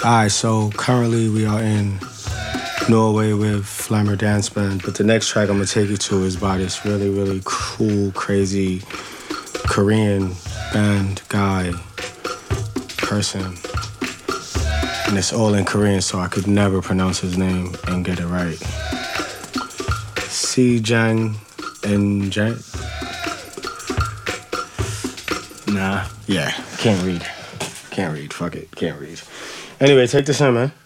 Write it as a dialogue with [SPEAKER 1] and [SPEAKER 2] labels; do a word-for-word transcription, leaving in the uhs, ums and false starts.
[SPEAKER 1] Alright, so currently we are in Norway with Flammer Dance Band, but the next track I'm gonna take you to is by this really, really cool, crazy Korean band guy, person. And it's all in Korean, so I could never pronounce his name and get it right. Si Jang and Jang? Nah, yeah, can't read. Can't read, fuck it, can't read. Anyway, take this in, man.